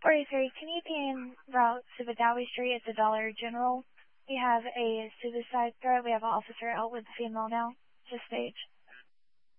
43, can you pan route Subadawi Street at the Dollar General? We have a suicide threat. We have an officer out with the female now. Just stage.